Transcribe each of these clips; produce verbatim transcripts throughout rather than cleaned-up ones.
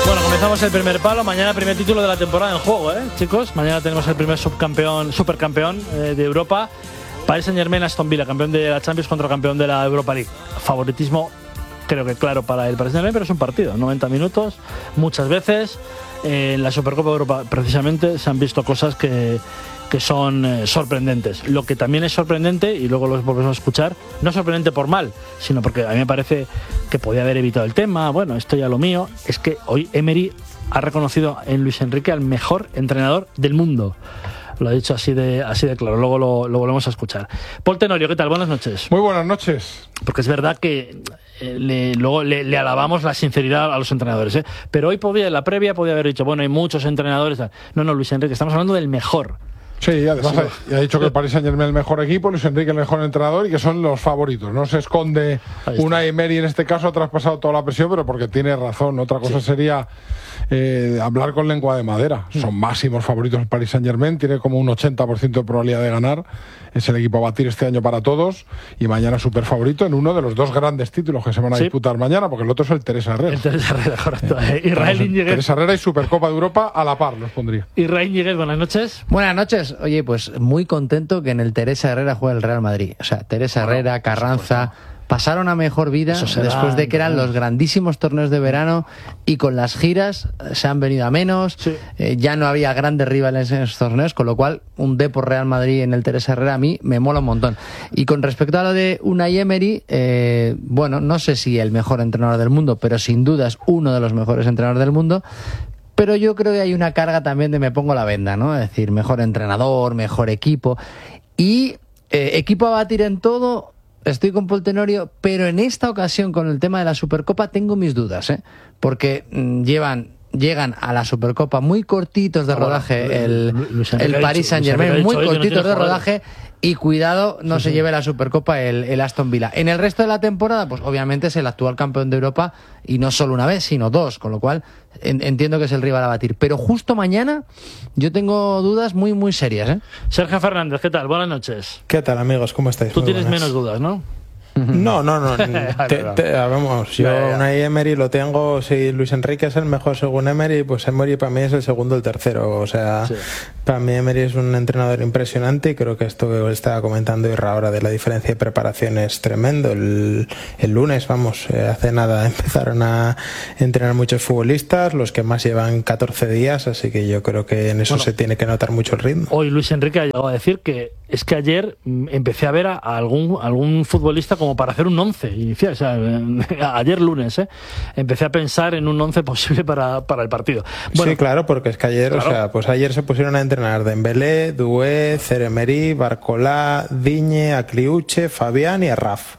Bueno, comenzamos el primer palo. Mañana primer título de la temporada en juego, ¿eh, chicos? Mañana tenemos el primer subcampeón, supercampeón eh, de Europa. Paris Saint-Germain, Aston Villa, campeón de la Champions contra campeón de la Europa League. Favoritismo, creo que claro para el Paris Saint-Germain, pero es un partido, noventa minutos, muchas veces. Eh, en la Supercopa de Europa, precisamente, se han visto cosas que, que son eh, sorprendentes. Lo que también es sorprendente, y luego los volvemos a escuchar, no sorprendente por mal, sino porque a mí me parece que podía haber evitado el tema, bueno, esto ya lo mío, es que hoy Emery ha reconocido en Luis Enrique al mejor entrenador del mundo. Lo ha dicho así de así de claro, luego lo, lo volvemos a escuchar. Paul Tenorio, ¿qué tal? Buenas noches. Muy buenas noches. Porque es verdad que eh, le, luego le, le alabamos la sinceridad a los entrenadores, ¿eh? Pero hoy podía, en la previa podía haber dicho, bueno, hay muchos entrenadores. No, no, Luis Enrique, estamos hablando del mejor. Sí, además sí, ha, ha dicho que el Paris Saint-Germain es el mejor equipo, Luis Enrique el mejor entrenador y que son los favoritos. No se esconde Unai Emery en este caso, ha traspasado toda la presión, pero porque tiene razón. Otra cosa sí. sería eh, hablar con lengua de madera. Mm. Son máximos favoritos el Paris Saint-Germain, tiene como un ochenta por ciento de probabilidad de ganar. Es el equipo a batir este año para todos y mañana súper favorito en uno de los dos grandes títulos que se van a sí. disputar mañana, porque el otro es el Teresa Herrera. El Teresa Herrera, correcto. Eh, Israel Íñiguez. Teresa Herrera y Supercopa de Europa a la par los pondría. Israel Íñiguez, buenas noches. Buenas noches. Oye, pues muy contento que en el Teresa Herrera juegue el Real Madrid. O sea, Teresa bueno, Herrera, Carranza pasaron a mejor vida después de que eran los grandísimos torneos de verano y con las giras se han venido a menos. Sí. Eh, ya no había grandes rivales en esos torneos, con lo cual un Depor Real Madrid en el Teresa Herrera a mí me mola un montón. Y con respecto a lo de Unai Emery, eh, bueno, no sé si el mejor entrenador del mundo, pero sin duda es uno de los mejores entrenadores del mundo. Pero yo creo que hay una carga también de me pongo la venda, ¿no? Es decir, mejor entrenador, mejor equipo. Y eh, equipo a batir en todo, estoy con Paul Tenorio, pero en esta ocasión con el tema de la Supercopa tengo mis dudas, ¿eh? Porque mmm, llevan... llegan a la Supercopa muy cortitos de rodaje el, el Paris Saint-Germain, muy cortitos de rodaje, y cuidado no sí, se sí. lleve la Supercopa el, el Aston Villa. En el resto de la temporada, pues obviamente es el actual campeón de Europa, y no solo una vez, sino dos, con lo cual en, entiendo que es el rival a batir. Pero justo mañana yo tengo dudas muy, muy serias, ¿eh? Sergio Fernández, ¿qué tal? Buenas noches. ¿Qué tal, amigos? ¿Cómo estáis? Tú muy tienes buenas. menos dudas, ¿no? No, no, no. te, te, vamos, yo Unai Emery lo tengo. Si Luis Enrique es el mejor según Emery, pues Emery para mí es el segundo o el tercero. O sea, sí. para mí Emery es un entrenador impresionante y creo que esto que estaba comentando Irra ahora de la diferencia de preparación es tremendo. El, el lunes, vamos, hace nada empezaron a entrenar muchos futbolistas, los que más llevan catorce días, así que yo creo que en eso bueno, se tiene que notar mucho el ritmo. Hoy Luis Enrique ha llegado a decir que es que ayer empecé a ver a algún, algún futbolista como para hacer un once inicial, o sea, ayer lunes, ¿eh? Empecé a pensar en un once posible para, para el partido. Bueno, sí, claro, porque es que ayer, claro. o sea, pues ayer se pusieron a entrenar Dembélé, Doué, Ceremery, Barcolá, Digne, Akliuche, Fabián y Arraf.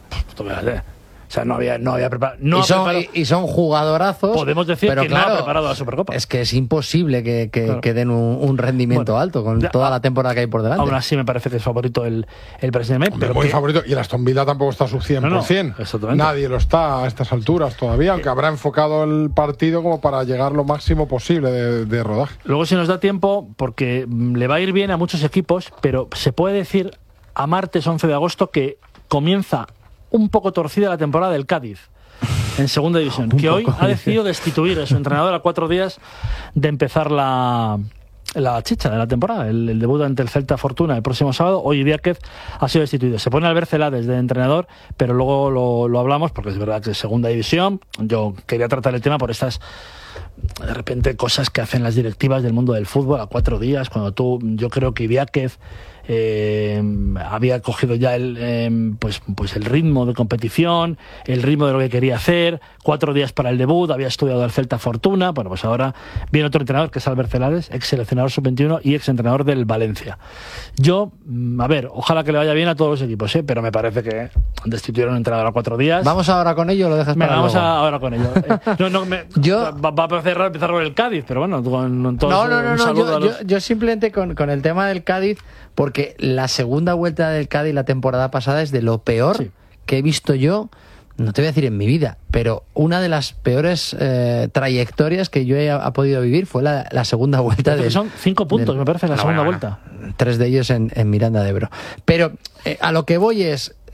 O sea, no había, no había preparado. No y, son, y, y son jugadorazos. Podemos decir pero que claro, no ha preparado la Supercopa. Es que es imposible que, que, claro. que den un, un rendimiento bueno, alto con ya, toda la temporada que hay por delante. Aún así me parece que es favorito el, el presidente. Pero muy que... favorito. Y el Aston Villa tampoco está a su cien por ciento. No, no, nadie lo está a estas alturas todavía, aunque habrá enfocado el partido como para llegar lo máximo posible de, de rodaje. Luego, si nos da tiempo, porque le va a ir bien a muchos equipos, pero se puede decir a martes once de agosto que comienza un poco torcida la temporada del Cádiz en segunda división, que hoy ha decidido destituir a su entrenador a cuatro días de empezar la, la chicha de la temporada, el, el debut ante el Celta Fortuna el próximo sábado. Hoy Víquez ha sido destituido. Se pone Albert Celades de entrenador, pero luego lo, lo hablamos porque es verdad que es segunda división. Yo quería tratar el tema por estas de repente cosas que hacen las directivas del mundo del fútbol a cuatro días, cuando tú, yo creo que Víquez Eh, había cogido ya el eh, pues, pues el ritmo de competición, el ritmo de lo que quería hacer, cuatro días para el debut, había estudiado al Celta Fortuna. Bueno, pues ahora viene otro entrenador que es Albert Celades, ex seleccionador sub veintiuno y ex entrenador del Valencia. Yo, a ver, ojalá que le vaya bien a todos los equipos, ¿eh? Pero me parece que destituyeron a un entrenador a cuatro días. ¿Vamos ahora con ello o lo dejas para Vamos luego? A, ahora con ello. Eh, no, no, me, yo... va, va a empezar, empezar con el Cádiz, pero bueno, con, con todos, no, no, no, no yo, los... yo, yo simplemente con, con el tema del Cádiz, porque la segunda vuelta del Cádiz la temporada pasada es de lo peor sí. que he visto yo, no te voy a decir en mi vida, pero una de las peores eh, trayectorias que yo he, he podido vivir fue la, la segunda vuelta de... Son cinco puntos, de, me parece, la no, segunda no, no. vuelta. Tres de ellos en, en Miranda de Ebro. Pero eh, a lo que voy es...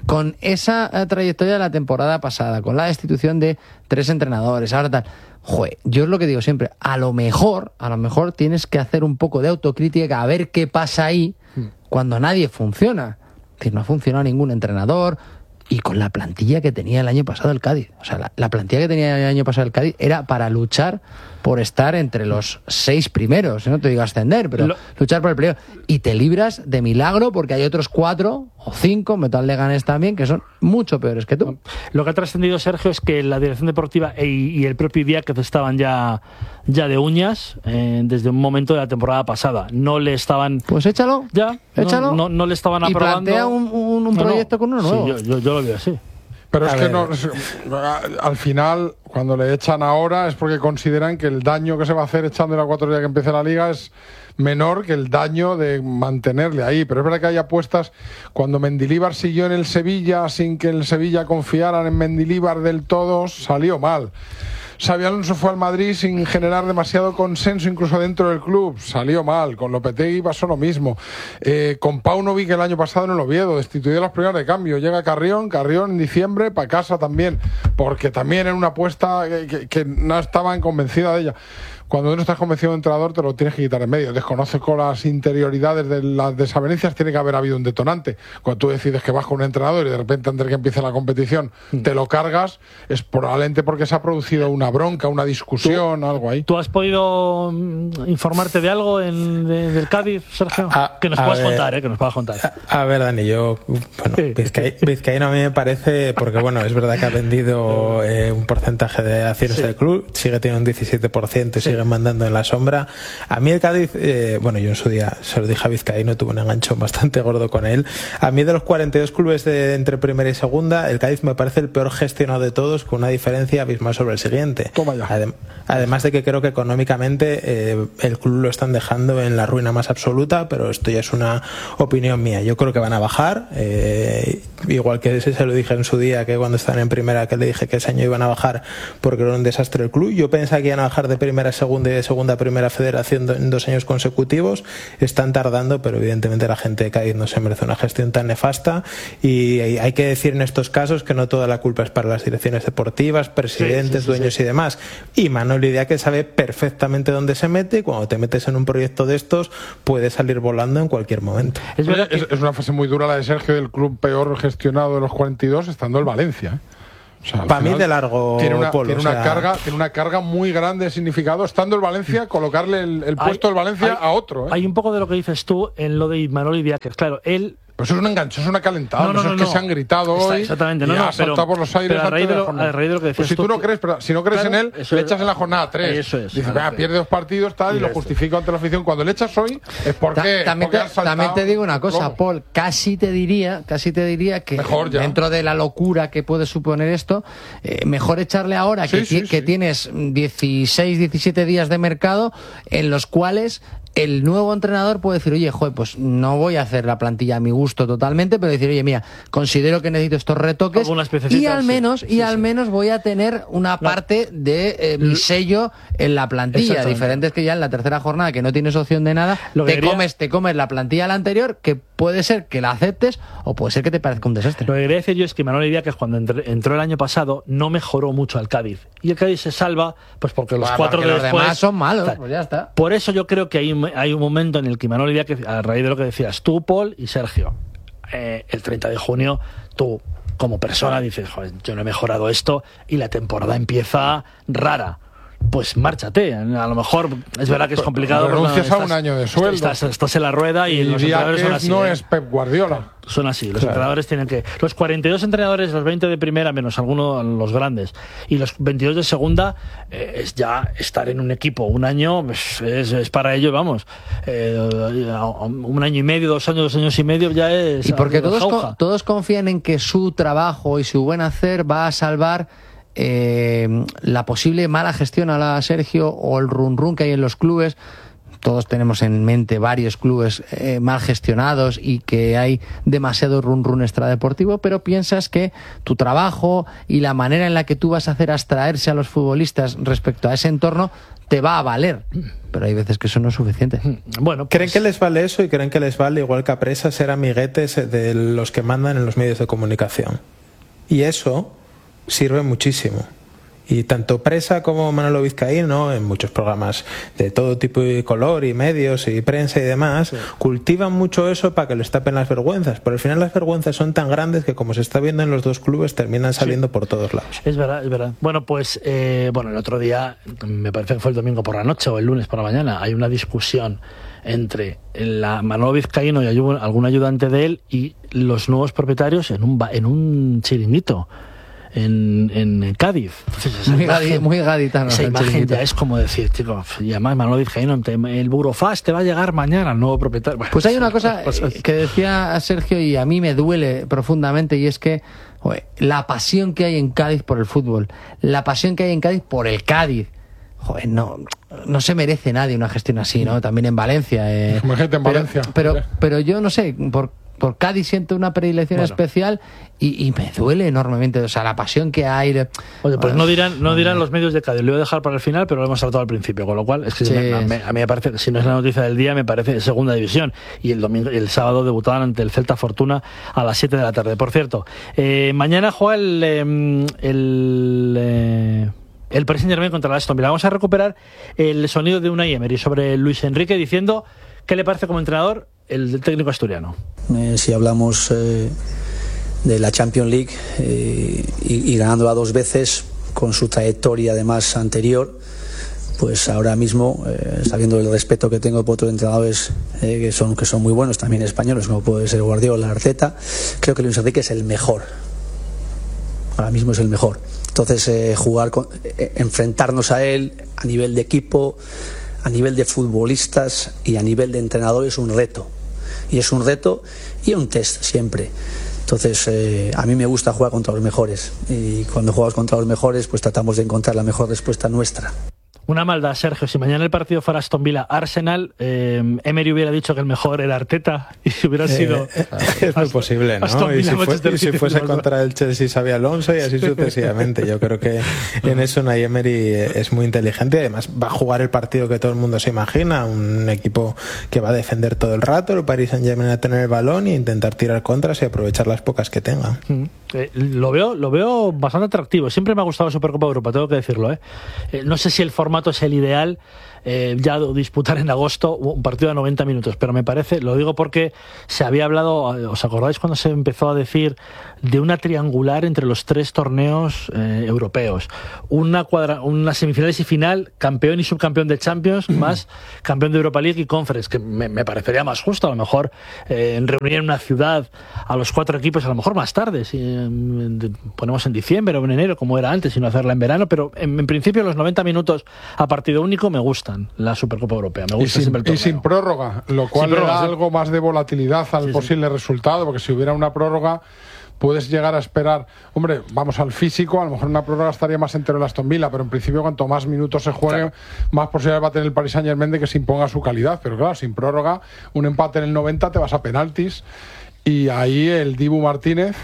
con esa trayectoria de la temporada pasada, con la destitución de tres entrenadores, ahora tal, joder, yo es lo que digo siempre, a lo mejor, a lo mejor tienes que hacer un poco de autocrítica a ver qué pasa ahí cuando nadie funciona. Es decir, no ha funcionado ningún entrenador, y con la plantilla que tenía el año pasado el Cádiz. O sea, la, la plantilla que tenía el año pasado el Cádiz era para luchar por estar entre los seis primeros. No te digo ascender, pero Lo... luchar por el playoff. Y te libras de milagro porque hay otros cuatro o cinco, Metal Leganés también, que son mucho peores que tú. Lo que ha trascendido, Sergio, es que la dirección deportiva y, y el propio Diáquez estaban ya, ya de uñas eh, desde un momento de la temporada pasada. No le estaban... Pues échalo. Ya, échalo. No, no, no le estaban aprobando. Y plantea un, un, un proyecto no, no. con uno nuevo. Sí, yo, yo, yo lo veo así. Pero es a que ver. no, al final, cuando le echan ahora, es porque consideran que el daño que se va a hacer echándole a cuatro días que empiece la liga es menor que el daño de mantenerle ahí. Pero es verdad que hay apuestas. Cuando Mendilibar siguió en el Sevilla sin que el Sevilla confiaran en Mendilibar del todo, salió mal. Xabi Alonso fue al Madrid sin generar demasiado consenso incluso dentro del club, salió mal. Con Lopetegui pasó lo mismo. Eh, con Paunovic el año pasado en el Oviedo, destituyó a los primeros de cambio. Llega Carrión, Carrión en diciembre para casa también, porque también era una apuesta que, que, que no estaban convencida de ella. Cuando tú no estás convencido de un entrenador, te lo tienes que quitar en medio. Desconoces con las interioridades de las desavenencias, tiene que haber habido un detonante. Cuando tú decides que vas con un entrenador y de repente antes de que empiece la competición te lo cargas, es probablemente porque se ha producido una bronca, una discusión, ¿Tú, algo ahí. ¿Tú has podido informarte de algo en, de, del Cádiz, Sergio? A, que nos puedas ver, contar, ¿eh? Que nos puedas contar. A, a ver, Dani, yo, bueno, sí. Vizcay, Vizcaíno a mí me parece, porque bueno, es verdad que ha vendido eh, un porcentaje de acciones sí. del club, sigue teniendo un diecisiete por ciento y sí. sigue mandando en la sombra. A mí el Cádiz, eh, bueno, yo en su día se lo dije a Vizcaíno, tuve un enganchón bastante gordo con él. A mí de los cuarenta y dos clubes de, entre primera y segunda, el Cádiz me parece el peor gestionado de todos, con una diferencia abismal sobre el siguiente. Toma ya. Adem, además de que creo que económicamente eh, el club lo están dejando en la ruina más absoluta, pero esto ya es una opinión mía. Yo creo que van a bajar, eh, igual que ese se lo dije en su día, que cuando estaban en primera, que le dije que ese año iban a bajar porque era un desastre el club. Yo pensaba que iban a bajar de primera a segunda y de segunda a primera federación en dos años consecutivos. Están tardando, pero evidentemente la gente de Cádiz no se merece una gestión tan nefasta, y hay que decir en estos casos que no toda la culpa es para las direcciones deportivas, presidentes, sí, sí, sí, dueños sí. y demás. Y Manuel Idiáquez sabe perfectamente dónde se mete, y cuando te metes en un proyecto de estos puede salir volando en cualquier momento. Es, verdad que... es, es una fase muy dura la de Sergio, del club peor gestionado de los cuarenta y dos, estando el Valencia, ¿eh? O sea, para mí de largo tiene una, polo, tiene una o sea... carga tiene una carga muy grande de significado, estando el Valencia, colocarle el, el puesto del Valencia hay, a otro, ¿eh? Hay un poco de lo que dices tú en lo de Manuel Idiáquez. Claro, él... Pues eso es un enganche, es una calentada. No, no, eso no, es que no. se han gritado Está, hoy. exactamente, no, y no, ha saltado por los aires. Pero a raíz de lo, a raíz de lo que decías pues si tú, tú no crees, pero si no crees claro, en él, le echas en la jornada tres. Eso es. Dices, vea, pierde dos partidos, tal, y, y lo justifica ante la afición. Cuando le echas hoy, es porque. También, porque te, también te digo una cosa, plomo. Paul. Casi te diría, casi te diría que dentro de la locura que puede suponer esto, eh, mejor echarle ahora sí, que, sí, que sí. tienes dieciséis, diecisiete días de mercado en los cuales el nuevo entrenador puede decir, oye, joder, pues no voy a hacer la plantilla a mi gusto totalmente, pero decir, oye, mira, considero que necesito estos retoques y al menos sí, y sí, al sí. menos voy a tener una parte no. de eh, mi sello en la plantilla. Diferente es que ya en la tercera jornada, que no tienes opción de nada, Lo te quería... comes te comes la plantilla de la anterior, que puede ser que la aceptes o puede ser que te parezca un desastre. Lo que quería decir yo es que Manuel Idiáquez, cuando entró el año pasado, no mejoró mucho al Cádiz. Y el Cádiz se salva pues porque los bueno, cuatro porque de los después demás son malos, pues ya está. Por eso yo creo que hay hay un momento en el que Manuel Idiáquez, a raíz de lo que decías tú, Paul y Sergio, eh, el treinta de junio, tú como persona dices, joder, yo no he mejorado esto y la temporada empieza rara. Pues márchate, a lo mejor es verdad que es complicado. Renuncias a un año de sueldo. Estás, estás en la rueda y, y los entrenadores son así. No ¿eh? es Pep Guardiola. Son así, los claro. entrenadores tienen que... Los cuarenta y dos entrenadores, los veinte de primera, menos algunos los grandes, y los veintidós de segunda, eh, es ya estar en un equipo un año, pues, es, es para ello, vamos, eh, un año y medio, dos años, dos años y medio ya es... Y porque todos, con, todos confían en que su trabajo y su buen hacer va a salvar Eh, la posible mala gestión a la Sergio o el run run que hay en los clubes. todos tenemos en mente varios clubes eh, mal gestionados y que hay demasiado run run extradeportivo, pero piensas que tu trabajo y la manera en la que tú vas a hacer abstraerse a los futbolistas respecto a ese entorno te va a valer, pero hay veces que eso no es suficiente. Bueno, pues... ¿creen que les vale eso y creen que les vale, igual que a Presa, ser amiguetes de los que mandan en los medios de comunicación? Y eso sirve muchísimo. Y tanto Presa como Manolo Vizcaíno, en muchos programas de todo tipo y color y medios y prensa y demás, sí, cultivan mucho eso para que les tapen las vergüenzas. Pero al final las vergüenzas son tan grandes que, como se está viendo en los dos clubes, terminan saliendo sí. por todos lados. Es verdad, es verdad. Bueno, pues eh, bueno, el otro día, me parece que fue el domingo por la noche o el lunes por la mañana, hay una discusión entre la Manolo Vizcaíno y algún ayudante de él y los nuevos propietarios en un, en un chiringuito. En, en Cádiz. Entonces, muy, imagen, gadi, muy gaditano. Esa imagen ya es como decir, chico, y además Manolo Vizcaíno, el Burofax te va a llegar mañana el nuevo propietario. Bueno, pues hay una cosa que decía Sergio y a mí me duele profundamente, y es que joder, la pasión que hay en Cádiz por el fútbol, la pasión que hay en Cádiz por el Cádiz, joder, no, no se merece nadie una gestión así, ¿no? También en Valencia. Eh, Como gente en Valencia. Pero, pero, pero yo no sé, por Por Cádiz siento una predilección bueno. especial y, y me duele enormemente, o sea, la pasión que hay. De... Oye, pues no dirán, no dirán los medios de Cádiz, lo voy a dejar para el final, pero lo hemos tratado al principio, con lo cual es que sí, me, a, mí, a mí me parece, si no es la noticia del día, me parece segunda división. Y el domingo, el sábado debutaban ante el Celta Fortuna a las siete de la tarde. Por cierto, eh, mañana juega el el, el eh, el Paris Saint-Germain contra el Aston Villa. Vamos a recuperar el sonido de Unai Emery sobre Luis Enrique diciendo qué le parece como entrenador el técnico asturiano. Eh, si hablamos eh, de la Champions League eh, y, y ganándola dos veces con su trayectoria además anterior, pues ahora mismo, eh, sabiendo el respeto que tengo por otros entrenadores eh, que son que son muy buenos, también españoles, como puede ser Guardiola, Arteta, creo que Luis Enrique es el mejor. Ahora mismo es el mejor. Entonces, eh, jugar con, eh, enfrentarnos a él a nivel de equipo, a nivel de futbolistas y a nivel de entrenadores, un reto. Y es un reto y un test siempre. Entonces, eh, a mí me gusta jugar contra los mejores. Y cuando jugamos contra los mejores, pues tratamos de encontrar la mejor respuesta nuestra. Una maldad, Sergio. Si mañana el partido fuera Aston Villa Arsenal, eh, Emery hubiera dicho que el mejor era Arteta y si hubiera sido. Eh, es muy posible, ¿no? Aston y si, fue, y si fuese contra el Chelsea, Xabi Alonso y así sucesivamente. Yo creo que en eso Unai Emery es muy inteligente y además va a jugar el partido que todo el mundo se imagina. Un equipo que va a defender todo el rato, el Paris Saint-Germain a tener el balón e intentar tirar contras y aprovechar las pocas que tenga. Mm. Eh, lo veo lo veo bastante atractivo. Siempre me ha gustado la Supercopa de Europa, tengo que decirlo. ¿eh? Eh, no sé si el formato es el ideal, eh, ya disputar en agosto un partido de noventa minutos, pero me parece, lo digo porque se había hablado, ¿os acordáis cuando se empezó a decir de una triangular entre los tres torneos eh, europeos? Una, cuadra, una semifinales y final, campeón y subcampeón de Champions, más campeón de Europa League y Conference, que me, me parecería más justo, a lo mejor eh, reunir en una ciudad a los cuatro equipos, a lo mejor más tarde, si eh, ponemos en diciembre o en enero, como era antes, y no hacerla en verano, pero en, en principio los noventa minutos a partido único me gustan, la Supercopa Europea, me gusta y sin, siempre el torneo. Y sin prórroga, lo cual le da sí. algo más de volatilidad al sí, posible sí. resultado, porque si hubiera una prórroga puedes llegar a esperar, hombre, vamos al físico, a lo mejor una prórroga estaría más entero el Aston Villa, pero en principio cuanto más minutos se juegue, claro. más posibilidades va a tener el Paris Saint-Germain de que se imponga su calidad, pero claro, sin prórroga, un empate en el noventa te vas a penaltis, y ahí el Dibu Martínez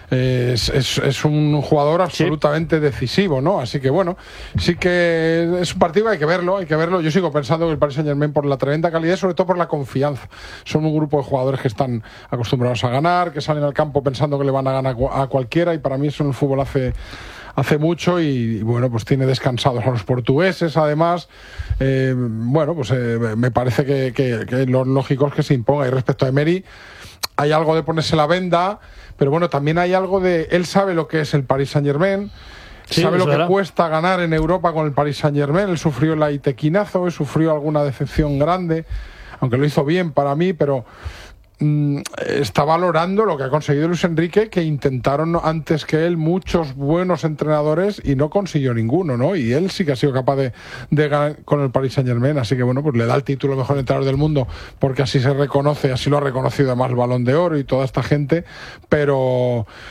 Es, es, es un jugador absolutamente sí. decisivo, ¿no? Así que bueno, sí que es un partido, hay que verlo, hay que verlo. Yo sigo pensando que el Paris Saint-Germain, por la tremenda calidad y sobre todo por la confianza, son un grupo de jugadores que están acostumbrados a ganar, que salen al campo pensando que le van a ganar a cualquiera, y para mí eso en el fútbol hace hace mucho, y, y bueno, pues tiene descansados a los portugueses además. Eh, bueno, pues eh, me parece que, que, que lo lógico es que se imponga. Y respecto a Emery, hay algo de ponerse la venda, pero bueno, también hay algo de... Él sabe lo que es el Paris Saint-Germain, sí, sabe lo que verdad. cuesta ganar en Europa con el Paris Saint-Germain. Él sufrió el Aitequinazo, él sufrió alguna decepción grande, aunque lo hizo bien para mí, pero mmm, está valorando lo que ha conseguido Luis Enrique, que intentaron antes que él muchos buenos entrenadores y no consiguió ninguno, ¿no? Y él sí que ha sido capaz de, de ganar con el Paris Saint-Germain, así que bueno, pues le da el título de mejor entrenador del mundo, porque así se reconoce, así lo ha reconocido además el Balón de Oro y toda esta gente, pero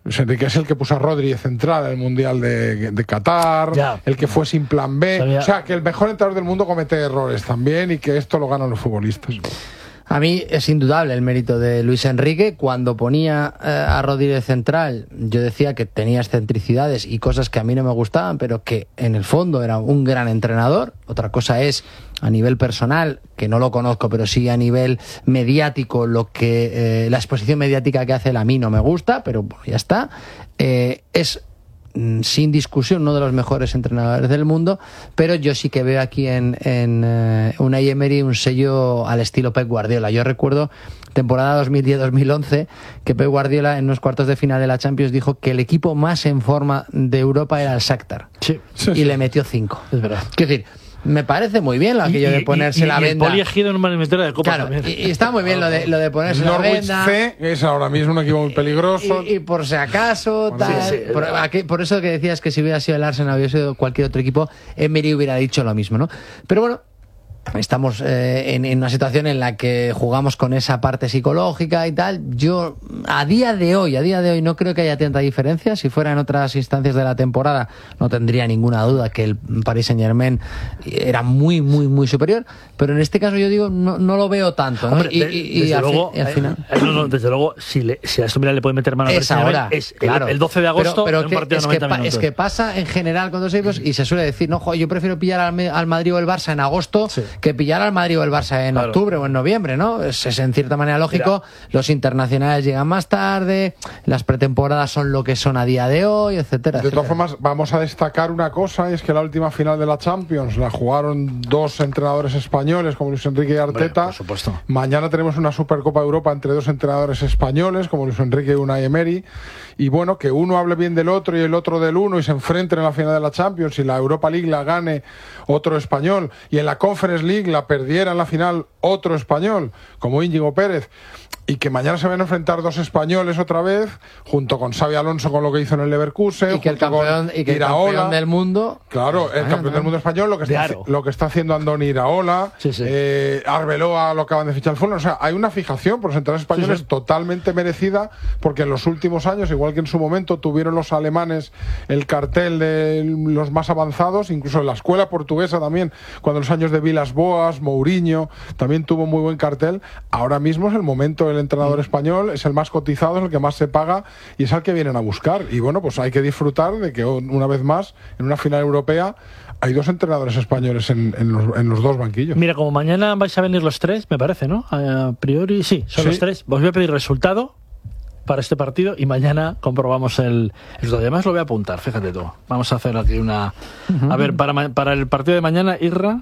Luis Enrique es el que puso a Rodri de central en el Mundial de, de Qatar, ya. el que fue sin plan B. Sabía. O sea, que el mejor entrenador del mundo comete errores también y que esto lo ganan los futbolistas. A mí es indudable el mérito de Luis Enrique. Cuando ponía eh, a Rodri de central, yo decía que tenía excentricidades y cosas que a mí no me gustaban, pero que en el fondo era un gran entrenador. Otra cosa es, a nivel personal, que no lo conozco, pero sí a nivel mediático, lo que eh, la exposición mediática que hace él a mí no me gusta, pero bueno, ya está. Eh, es sin discusión uno de los mejores entrenadores del mundo, pero yo sí que veo aquí en, en eh, Unai Emery un sello al estilo Pep Guardiola. Yo recuerdo temporada dos mil diez dos mil once que Pep Guardiola en los cuartos de final de la Champions dijo que el equipo más en forma de Europa era el Shakhtar, sí, sí, y sí. le metió cinco. Es verdad. Quiero decir, me parece muy bien lo aquello y, de ponerse y, la y venda. El Poli Ejido en una eliminatoria de Copa Claro, también. y, y está muy bien lo de, lo de ponerse Norwich la venda. C es ahora mismo un equipo muy peligroso. Y, y por si acaso, Bueno, tal. sí, sí, por, aquí- por eso que decías que si hubiera sido el Arsenal, hubiera sido cualquier otro equipo, Emery hubiera dicho lo mismo, ¿no? Pero bueno, estamos eh, en, en una situación en la que jugamos con esa parte psicológica y tal. Yo, a día de hoy, a día de hoy no creo que haya tanta diferencia. Si fuera en otras instancias de la temporada, no tendría ninguna duda que el Paris Saint-Germain era muy, muy, muy superior. Pero en este caso yo digo, no, no lo veo tanto, ¿no? Hombre, y, de- y- y desde al, luego, fin- y al final... eh, no, no, desde luego, si, le, si a esto mira le puede meter mano a Es Saint-Germain, ahora, es el, claro. el doce de agosto, pero, pero en un que- partido es, de que noventa pa- minutos. es que pasa en general con dos equipos y se suele decir, no, jo, yo prefiero pillar al, Me- al Madrid o el Barça en agosto Sí. que pillar al Madrid o el Barça en Claro. octubre o en noviembre, ¿no? Es, es en cierta manera lógico. Mira. Los internacionales llegan más tarde, las pretemporadas son lo que son a día de hoy, etcétera. De todas etcétera. formas, vamos a destacar una cosa, y es que la última final de la Champions la jugaron dos entrenadores españoles, como Luis Enrique y Hombre, Arteta. por supuesto. Mañana tenemos una Supercopa de Europa entre dos entrenadores españoles, como Luis Enrique y Unai Emery. Y bueno, que uno hable bien del otro y el otro del uno y se enfrenten en la final de la Champions y la Europa League la gane otro español y en la Conference League la perdiera en la final otro español, como Íñigo Pérez. Y que mañana se van a enfrentar dos españoles otra vez, junto con Xabi Alonso con lo que hizo en el Leverkusen, Y que el junto con campeón, y que el Iraola. campeón del mundo... Claro, el Ah, campeón no. del mundo español, lo que está, Claro. lo que está haciendo Andoni Iraola, Sí, sí. eh, Arbeloa lo acaban de fichar al Fulham. O sea, hay una fijación por los entrenadores españoles Sí, sí. totalmente merecida, porque en los últimos años, igual que en su momento tuvieron los alemanes el cartel de los más avanzados, incluso en la escuela portuguesa también, cuando en los años de Vilas Boas, Mourinho, también tuvo muy buen cartel. Ahora mismo es el momento del entrenador español, es el más cotizado, es el que más se paga y es al que vienen a buscar. Y bueno, pues hay que disfrutar de que una vez más, en una final europea, hay dos entrenadores españoles en, en, los, en los dos banquillos. Mira, como mañana vais a venir los tres, me parece, ¿no? A priori, sí, son Sí. los tres. Os voy a pedir resultado para este partido y mañana comprobamos el... el además lo voy a apuntar, fíjate tú. Vamos a hacer aquí una... A ver, para, ma- para el partido de mañana, Irra,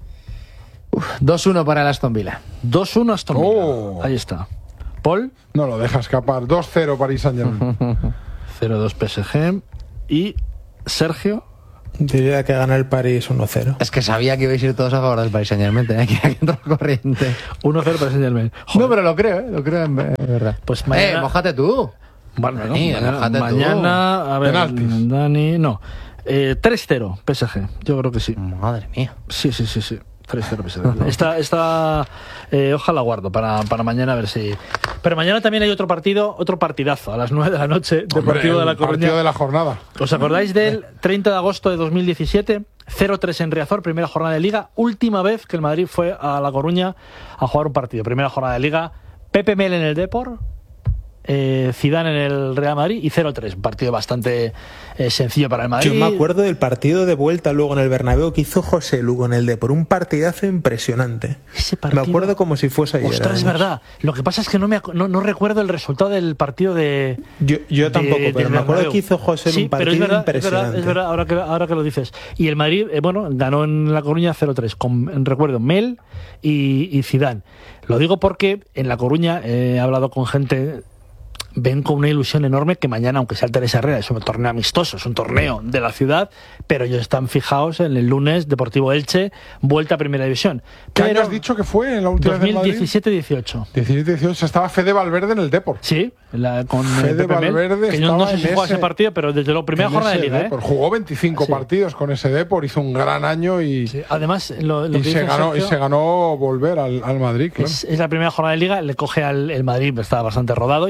dos uno para el Aston Villa. dos uno Aston Villa. Oh. Ahí está. Paul, No lo deja escapar. dos cero Paris Saint-Germain. cero dos P S G. Y Sergio, Diría que gana el París uno cero. Es que sabía que ibais a ir todos a favor del Paris Saint-Germain, tenía que ir aquí entrar corriente. uno cero para Saint-Germain. No, pero lo creo, ¿eh? Lo creo en en verdad. Pues mañana- Eh, mójate tú. Bueno, no, Dani, mañana, mójate tú. mañana, a ver, Penaltis. Dani, no. Eh, tres cero P S G, yo creo que sí. Madre mía. Sí, sí, sí, sí. tres cero P S G. Esta, esta eh, hoja la guardo para, para mañana a ver si... Pero mañana también hay otro partido, otro partidazo a las nueve de la noche, Deportivo Hombre, de la el Coruña. partido de la jornada. ¿Os acordáis del treinta de agosto de dos mil diecisiete? cero tres en Riazor, primera jornada de Liga. Última vez que el Madrid fue a La Coruña a jugar un partido. Primera jornada de Liga. Pepe Mel en el Depor. Eh, Zidane en el Real Madrid y cero tres, un partido bastante eh, sencillo para el Madrid. Yo me acuerdo del partido de vuelta luego en el Bernabéu que hizo José Lu con el de por un partidazo impresionante. Ese partido- Me acuerdo como si fuese ayer. Ostras, es además. verdad. Lo que pasa es que no, me, ac- no, no recuerdo el resultado del partido de. Yo, yo de- tampoco, del pero me acuerdo Bernabéu. que hizo José Lu Sí, un pero partido es verdad, es impresionante. verdad, es verdad, ahora que, ahora que lo dices. Y el Madrid, eh, bueno, ganó en La Coruña cero tres, con, recuerdo, Mel y, y Zidane. Lo digo porque en La Coruña eh, he hablado con gente. Ven con una ilusión enorme que mañana, aunque sea el Teresa Herrera, es un torneo amistoso, es un torneo de la ciudad, pero ellos están fijados en el lunes Deportivo Elche, vuelta a Primera División. ¿Qué Pero año has dicho que fue en la última vez en Madrid? dos mil diecisiete dieciocho. diecisiete dieciocho estaba Fede Valverde en el Depor. Sí, la, con eh, Fede Pepe Mel, Valverde que yo no estaba sé si en jugó ese- ese partido, pero desde luego, primera En jornada de ese Liga. ¿eh? Depor. Jugó veinticinco Sí. partidos con ese Depor, hizo un gran año y, Sí, además, lo, lo y, que se dice ganó, y Sergio, se ganó volver al, al Madrid, claro. es, es la primera jornada de Liga, le coge al el Madrid, estaba bastante rodado y además había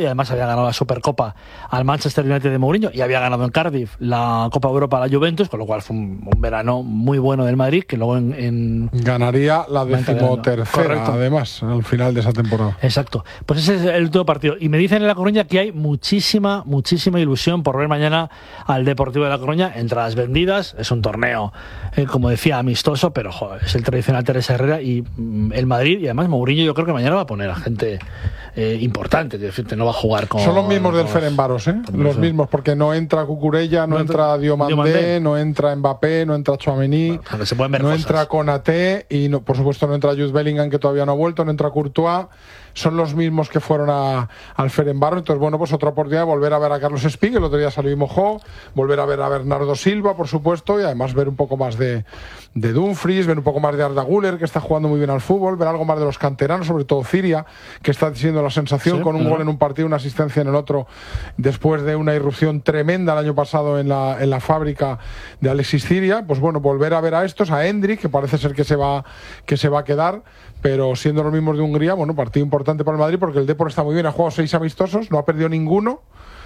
ganado la Supercopa al Manchester United de Mourinho y había ganado en Cardiff la Copa Europa a la Juventus, con lo cual fue un, un verano muy bueno del Madrid, que luego en... en ganaría la decimotercera, además, al final de esa temporada. Exacto. Pues ese es el último partido. Y me dicen en La Coruña que hay muchísima, muchísima ilusión por ver mañana al Deportivo de La Coruña. Entradas vendidas, es un torneo, eh, como decía, amistoso, pero joder, es el tradicional Teresa Herrera y mm, el Madrid, y además Mourinho yo creo que mañana va a poner a gente eh, importante, es decir, no va a jugar con... Son los mismos del Ferencváros, ¿eh? Los mismos, porque no entra Cucurella, no, no entra Diomandé, Diomandé, no entra Mbappé, no entra Tchouaméni, bueno, se pueden ver no cosas. Entra Konaté y no, por supuesto no entra Jude Bellingham, que todavía no ha vuelto, no entra Courtois. Son los mismos que fueron a, al Ferencváros. Entonces, bueno, pues otra oportunidad de volver a ver a Carlos Espí, que el otro día salió y mojó, volver a ver a Bernardo Silva, por supuesto, y además ver un poco más de, de Dumfries, ver un poco más de Arda Güler, que está jugando muy bien al fútbol, ver algo más de los canteranos, sobre todo Ciria, que está siendo la sensación, sí, con un claro. gol en un partido, una asistencia en el otro, después de una irrupción tremenda el año pasado en la, en la fábrica de Alexis Ciria. Pues bueno, volver a ver a estos, a Endrick, que parece ser que se va, que se va a quedar, pero siendo los mismos de Hungría, bueno, partido importante para el Madrid, porque el Depor está muy bien, ha jugado seis amistosos, no ha perdido ninguno.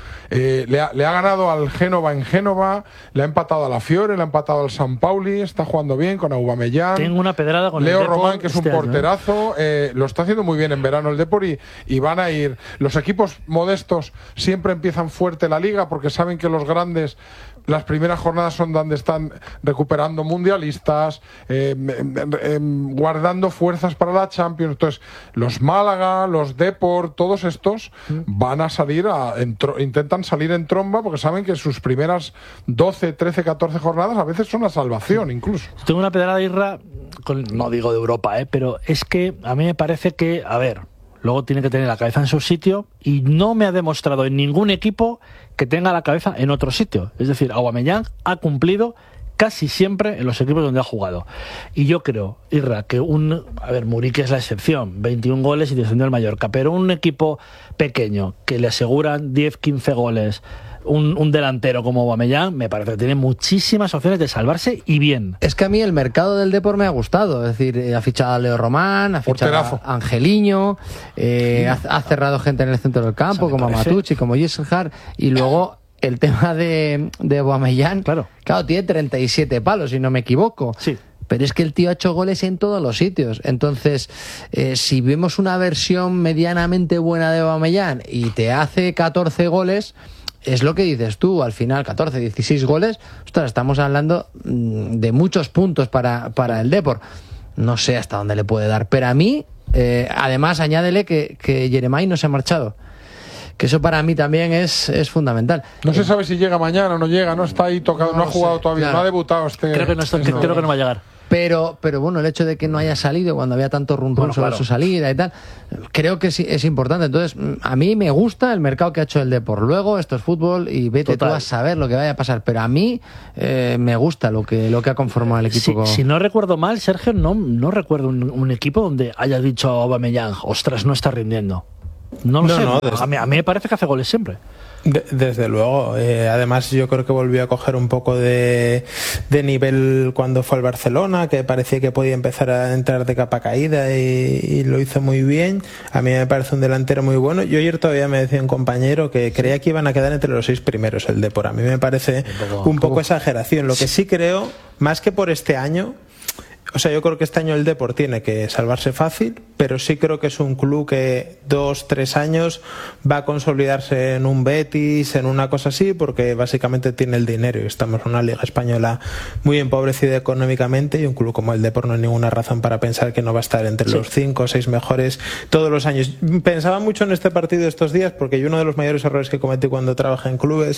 Eh, le, ha, le ha ganado al Génova en Génova, le ha empatado a la Fiore, le ha empatado al San Pauli, está jugando bien con Aubameyang. Tengo una pedrada con Leo el Depor, Román, que es un este porterazo, año, ¿eh? Eh, lo está haciendo muy bien en verano el Depor y, y van a ir. Los equipos modestos siempre empiezan fuerte la liga porque saben que los grandes, las primeras jornadas son donde están recuperando mundialistas, eh, eh, guardando fuerzas para la Champions. Entonces, los Málaga, los Depor, todos estos van a salir, a, en, intentan salir en tromba porque saben que sus primeras doce, trece, catorce jornadas a veces son la salvación, incluso. Tengo una pedrada, Irra, con, no digo de Europa, eh, pero es que a mí me parece que, a ver, luego tiene que tener la cabeza en su sitio y no me ha demostrado en ningún equipo que tenga la cabeza en otro sitio. Es decir, Aubameyang ha cumplido casi siempre en los equipos donde ha jugado. Y yo creo, Irra, que un... A ver, Muriqui es la excepción, veintiún goles y descendió el Mallorca, pero un equipo pequeño que le aseguran diez, quince goles, un, un delantero como Aubameyang, me parece que tiene muchísimas opciones de salvarse y bien. Es que a mí el mercado del Depor me ha gustado, es decir, ha fichado a Leo Román, ha fichado Porterazo. a Angeliño, eh, ha, ha cerrado gente en el centro del campo, como parece. Matucci, como Gisselhard, y luego el tema de, de Aubameyang, claro. claro, tiene treinta y siete palos, si no me equivoco. Sí. Pero es que el tío ha hecho goles en todos los sitios. Entonces, eh, si vemos una versión medianamente buena de Aubameyang y te hace catorce goles, es lo que dices tú, al final catorce, dieciséis goles, ostras, estamos hablando mmm, de muchos puntos para, para el Depor. No sé hasta dónde le puede dar, pero a mí, eh, además, añádele que, que Jeremai no se ha marchado. Que eso para mí también es, es fundamental. No eh, se sabe si llega mañana o no llega, no está ahí tocado, no, no ha jugado sé, todavía, claro. No ha debutado este. Creo que no, está, este creo no. que no va a llegar. Pero, pero bueno, el hecho de que no haya salido cuando había tanto rum rum bueno, sobre claro. su salida y tal, creo que sí, es importante. Entonces, a mí me gusta el mercado que ha hecho el Depor. Luego, esto es fútbol y vete Total. tú a saber lo que vaya a pasar. Pero a mí eh, me gusta lo que, lo que ha conformado el equipo. Si, si no recuerdo mal, Sergio, no, no recuerdo un, un equipo donde haya dicho a Aubameyang, ostras, no está rindiendo. No lo no, sé, no, desde... a, mí, a mí me parece que hace goles siempre. De, desde luego, eh, además yo creo que volvió a coger un poco de, de nivel cuando fue al Barcelona, que parecía que podía empezar a entrar de capa caída y, y lo hizo muy bien. A mí me parece un delantero muy bueno. Yo ayer todavía me decía un compañero que creía que iban a quedar entre los seis primeros el Depor. A mí me parece un poco, un poco exageración. Lo que sí creo, más que por este año, o sea, yo creo que este año el Depor tiene que salvarse fácil, pero sí creo que es un club que dos, tres años va a consolidarse en un Betis, en una cosa así, porque básicamente tiene el dinero y estamos en una liga española muy empobrecida económicamente y un club como el Depor no hay ninguna razón para pensar que no va a estar entre sí. los cinco o seis mejores todos los años. Pensaba mucho en este partido estos días porque yo uno de los mayores errores que cometí cuando trabajé en clubes,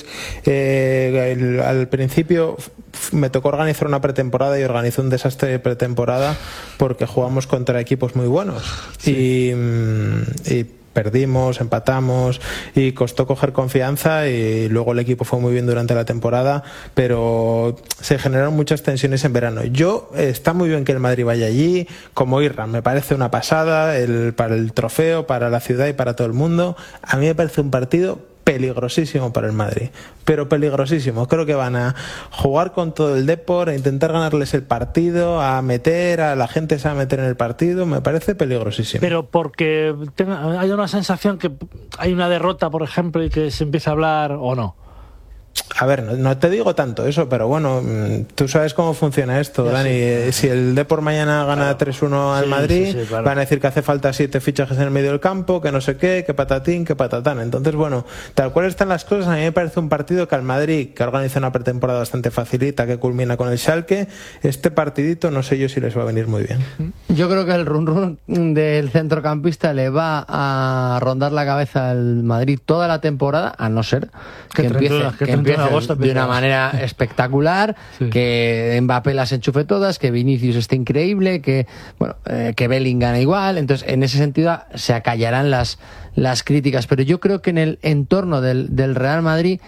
eh, el, al principio me tocó organizar una pretemporada y organizé un desastre de pretemporada temporada porque jugamos contra equipos muy buenos sí. y, y perdimos, empatamos y costó coger confianza y luego el equipo fue muy bien durante la temporada, pero se generaron muchas tensiones en verano. Yo, está muy bien que el Madrid vaya allí, como Irra, me parece una pasada el, para el trofeo, para la ciudad y para todo el mundo. A mí me parece un partido peligrosísimo para el Madrid, pero peligrosísimo. Creo que van a jugar con todo el Depor, a intentar ganarles el partido, a meter a la gente, se va a meter en el partido. Me parece peligrosísimo. Pero porque tenga, hay una sensación que hay una derrota, por ejemplo, y que se empieza a hablar, ¿o no? A ver, no, no te digo tanto eso, pero bueno, tú sabes cómo funciona esto, ya, Dani. Sí. Si el Depor mañana gana claro. tres uno al sí, Madrid, sí, sí, claro. van a decir que hace falta siete fichajes en el medio del campo, que no sé qué, que patatín, que patatán. Entonces, bueno, tal cual están las cosas, a mí me parece un partido que al Madrid, que organiza una pretemporada bastante facilita, que culmina con el Schalke, este partidito no sé yo si les va a venir muy bien. Yo creo que el run run del centrocampista le va a rondar la cabeza al Madrid toda la temporada, a no ser que, que empiece... Que que de una manera espectacular, sí. que Mbappé las enchufe todas, que Vinicius esté increíble, que bueno, eh, que Bellingham igual. Entonces, en ese sentido se acallarán las, las críticas, pero yo creo que en el entorno del, del Real Madrid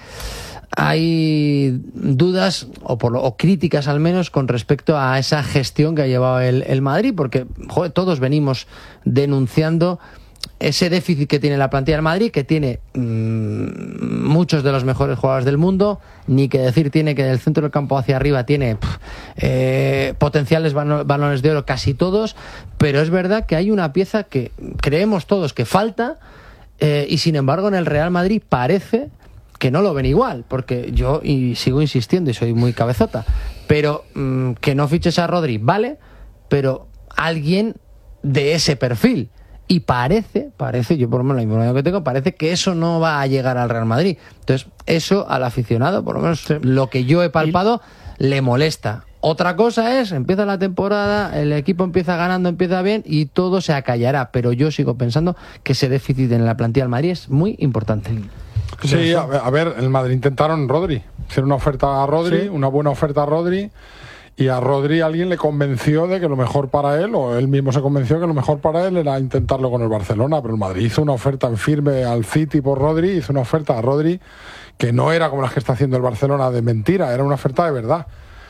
hay dudas o, por lo, o críticas al menos con respecto a esa gestión que ha llevado el, el Madrid, porque joder, todos venimos denunciando ese déficit que tiene la plantilla del Madrid, que tiene mmm, muchos de los mejores jugadores del mundo, ni que decir tiene que del centro del campo hacia arriba tiene pff, eh, potenciales balones de oro casi todos, pero es verdad que hay una pieza que creemos todos que falta, eh, y sin embargo en el Real Madrid parece que no lo ven igual, porque yo y sigo insistiendo y soy muy cabezota, pero mmm, que no fiches a Rodri, vale, pero alguien de ese perfil. Y parece, parece, yo por lo menos la información que tengo, parece que eso no va a llegar al Real Madrid. Entonces, eso al aficionado, por lo menos sí. lo que yo he palpado, y... le molesta. Otra cosa es, empieza la temporada, el equipo empieza ganando, empieza bien y todo se acallará. Pero yo sigo pensando que ese déficit en la plantilla del Madrid es muy importante. Sí, a ver, a ver el Madrid intentaron Rodri. Hicieron una oferta a Rodri, sí. una buena oferta a Rodri. Y a Rodri alguien le convenció de que lo mejor para él, o él mismo se convenció que lo mejor para él era intentarlo con el Barcelona, pero el Madrid hizo una oferta en firme al City por Rodri, hizo una oferta a Rodri que no era como las que está haciendo el Barcelona de mentira, era una oferta de verdad.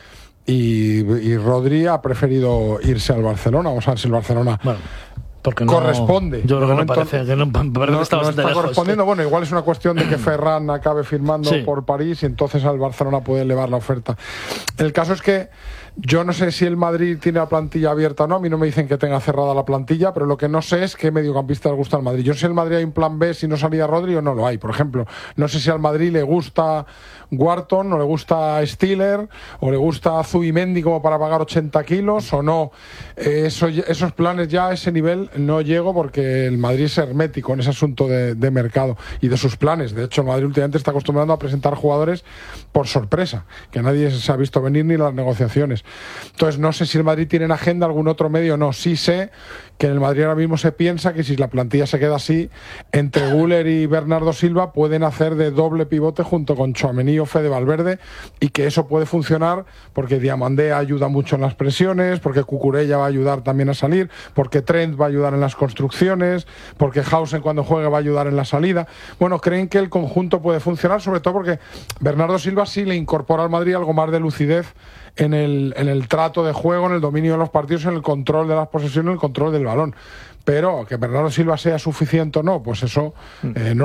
Y, y Rodri ha preferido irse al Barcelona, vamos a ver si el Barcelona... Bueno. Porque no, corresponde. Yo creo que no parece que no, parece no, que está, no está lejos, correspondiendo. Sí. Bueno, igual es una cuestión de que Ferran acabe firmando sí. por París y entonces al Barcelona puede elevar la oferta. El caso es que yo no sé si el Madrid tiene la plantilla abierta o no. A mí no me dicen que tenga cerrada la plantilla, pero lo que no sé es qué mediocampista le gusta al Madrid. Yo sé si el Madrid hay un plan B si no salía Rodri o no lo hay. Por ejemplo, no sé si al Madrid le gusta Wharton o le gusta Stiller o le gusta Zubimendi como para pagar ochenta kilos o no. Eh, eso, esos planes ya a ese nivel no llego porque el Madrid es hermético en ese asunto de, de mercado y de sus planes. De hecho, el Madrid últimamente está acostumbrando a presentar jugadores por sorpresa, que nadie se ha visto venir ni las negociaciones. Entonces, no sé si el Madrid tiene en agenda algún otro medio, no. Sí sé que en el Madrid ahora mismo se piensa que si la plantilla se queda así, entre Güler y Bernardo Silva pueden hacer de doble pivote junto con Tchouaméni o Fede Valverde y que eso puede funcionar porque Diamandé ayuda mucho en las presiones, porque Cucurella va a ayudar también a salir, porque Trent va a ayudar en las construcciones, porque Hausen cuando juegue va a ayudar en la salida. Bueno, creen que el conjunto puede funcionar, sobre todo porque Bernardo Silva sí le incorpora al Madrid algo más de lucidez en el, en el trato de juego, en el dominio de los partidos, en el control de las posesiones, en el control del balón. Pero que Bernardo Silva sea suficiente o no, pues eso eh, no